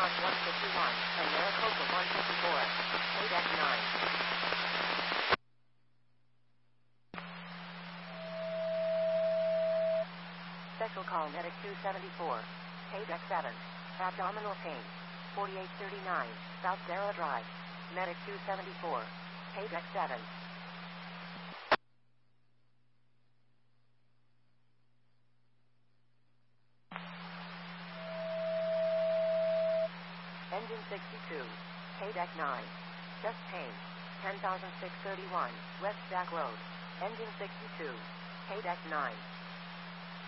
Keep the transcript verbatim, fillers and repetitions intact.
South one fifty-one, and Maricopa one fifty-four. Paydeck nine. Special call Medic two seventy-four. Paydeck seven. Abdominal pain. forty-eight thirty-nine, South Darrow Drive. Medic two seventy-four. Paydeck seven. Engine sixty-two. Paydeck nine. Chest pain. ten thousand six hundred thirty-one, West Jack Road. Engine sixty-two. Paydeck nine.